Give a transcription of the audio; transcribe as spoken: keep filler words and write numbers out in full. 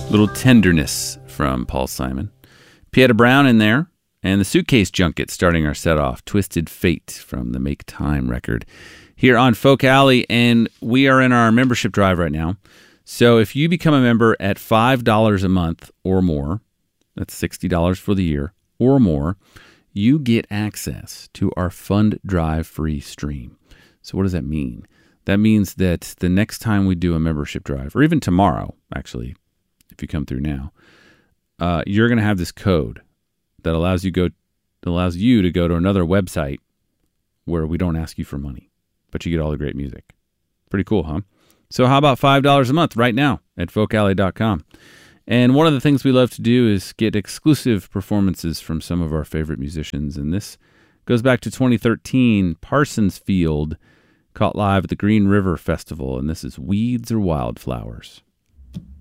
Little Tenderness from Paul Simon. Pieta Brown in there. And the Suitcase Junket starting our set off. Twisted Fate from the Make Time record. Here on Folk Alley. And we are in our membership drive right now. So if you become a member at five dollars a month or more, that's sixty dollars for the year or more, you get access to our Fund Drive free stream. So what does that mean? That means that the next time we do a membership drive, or even tomorrow, actually, if you come through now, uh, you're going to have this code that allows you go that allows you to go to another website where we don't ask you for money, but you get all the great music. Pretty cool, huh? So how about five dollars a month right now at folk alley dot com? And one of the things we love to do is get exclusive performances from some of our favorite musicians. And this goes back to twenty thirteen, Parsons Field, caught live at the Green River Festival. And this is Weeds or Wildflowers.